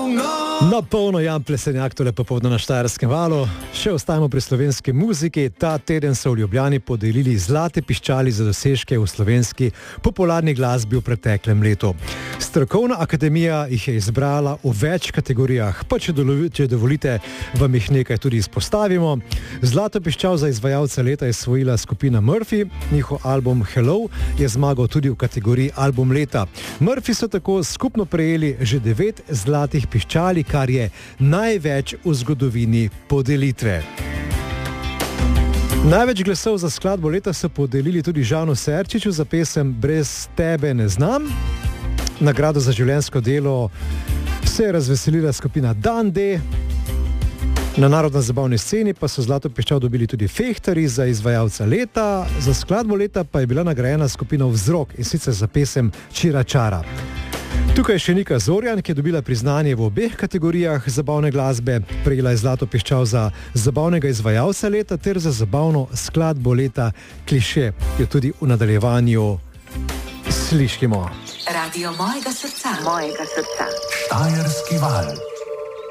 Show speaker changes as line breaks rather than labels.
Na polno Jan Plesenjak, tole popoldne na Štajerskem valu. Še ostajamo pri slovenski muziki. Ta teden so v Ljubljani podelili zlate piščali za dosežke v slovenski popularni glasbi v preteklem letu. Strokovna akademija jih je izbrala v več kategorijah, pa če dovolite, vam jih nekaj tudi izpostavimo. Zlato piščal za izvajalca leta je osvojila skupina Murphy, njihov album Hello je zmagal tudi v kategoriji album leta. Murphy so tako skupno prejeli že 9 zlatih piščali, kar je največ v zgodovini podelitve. Največ glasov za skladbo leta so podelili tudi Žanu Serčiču za pesem Brez tebe ne znam. Nagrado za življenjsko delo se je razveselila skupina Dan D. Na narodno zabavni sceni pa so zlato piščal dobili tudi Fehtari za izvajalca leta. Za skladbo leta pa je bila nagrajena skupina Vzrok, in sicer za pesem Čira čara. Tukaj je še Nika Zorjan, ki je dobila priznanje v obeh kategorijah zabavne glasbe. Prejela je zlato piščal za zabavnega izvajalca leta ter za zabavno skladbo leta Kliše, ki jo tudi v nadaljevanju slišimo.
Radio mojega srca. Mojega srca.
Štajerski val.